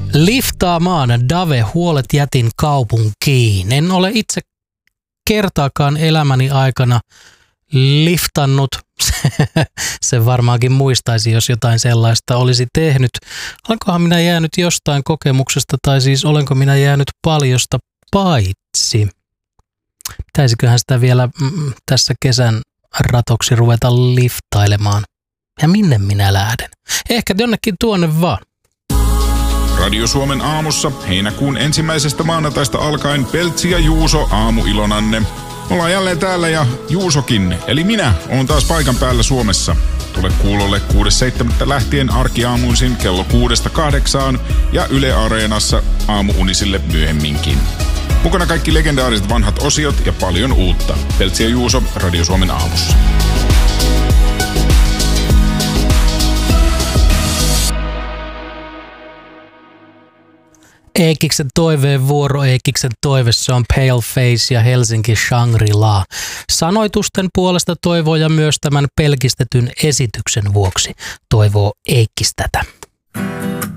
Liftaamaan Dave, huolet jätin kaupunkiin. En ole itse kertaakaan elämäni aikana liftannut. Se varmaankin muistaisi, jos jotain sellaista olisi tehnyt. Olenkohan minä jäänyt jostain kokemuksesta, tai siis olenko minä jäänyt paljosta paitsi? Pitäisiköhän sitä vielä tässä kesän ratoksi ruveta liftailemaan? Ja minne minä lähden? Ehkä jonnekin tuonne vaan. Radio Suomen aamussa heinäkuun 1. maanantaista alkaen Peltsi ja Juuso aamuilonanne. Ollaan jälleen täällä ja Juusokin, eli minä, oon taas paikan päällä Suomessa. Tule kuulolle 6.7. lähtien arkiaamuisin kello 6-8 ja Yle Areenassa aamuunisille myöhemminkin. Mukana kaikki legendaariset vanhat osiot ja paljon uutta. Peltsi ja Juuso Radio Suomen aamussa. Eekiksen toiveen vuoro, Eekiksen toive, se on Paleface ja Helsinki Shangri-La. Sanoitusten puolesta toivoo ja myös tämän pelkistetyn esityksen vuoksi toivoo Eikkis tätä.